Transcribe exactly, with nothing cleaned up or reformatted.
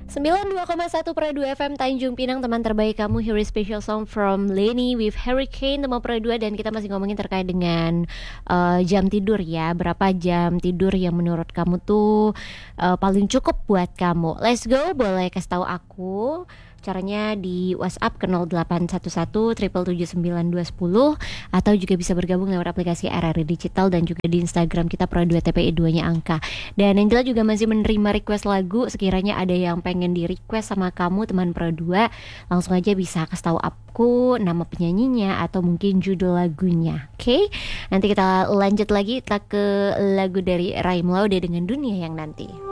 sembilan puluh dua koma satu Pro dua F M Tanjung Pinang, teman terbaik kamu. Here is special song from Lenny with Hurricane, teman Pro dua. Dan kita masih ngomongin terkait dengan uh, jam tidur ya. Berapa jam tidur yang menurut kamu tuh uh, paling cukup buat kamu? Let's go, boleh kasih tahu aku caranya di WhatsApp ke nol delapan satu satu tujuh tujuh tujuh sembilan dua satu nol, atau juga bisa bergabung lewat aplikasi R R I Digital dan juga di Instagram kita Pro dua T P I dua nya angka. Dan Angela juga masih menerima request lagu. Sekiranya ada yang pengen di request sama kamu teman Pro dua, langsung aja bisa kasih tahu aku nama penyanyinya atau mungkin judul lagunya. Oke, okay? Nanti kita lanjut lagi, kita ke lagu dari Raim Laude dengan Dunia Yang Nanti.